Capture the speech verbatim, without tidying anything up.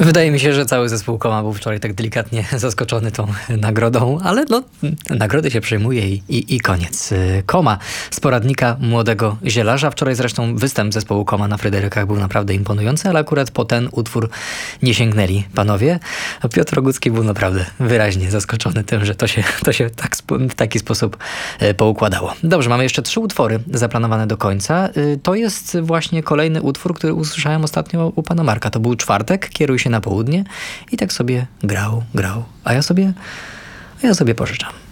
Wydaje mi się, że cały zespół Koma był wczoraj tak delikatnie zaskoczony tą nagrodą, ale no, nagrody się przyjmuje i, i, i koniec. Koma z poradnika Młodego Zielarza. Wczoraj zresztą występ zespołu Koma na Fryderykach był naprawdę imponujący, ale akurat po ten utwór nie sięgnęli panowie. A Piotr Rogucki był naprawdę wyraźnie zaskoczony tym, że to się, to się tak, w taki sposób poukładało. Dobrze, mamy jeszcze trzy utwory zaplanowane do końca. To jest właśnie kolejny utwór, który usłyszałem ostatnio u pana Marka. To był czwartek, Kieruj się na południe i tak sobie grał, grał, a ja sobie, a ja sobie pożyczam.